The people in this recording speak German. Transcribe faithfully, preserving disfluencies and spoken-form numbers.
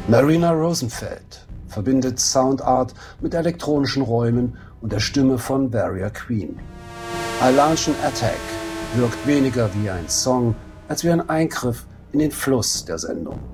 Marina Rosenfeld verbindet Soundart mit elektronischen Räumen und der Stimme von Warrior Queen. I Launch an Attack wirkt weniger wie ein Song als wie ein Eingriff in den Fluss der Sendung.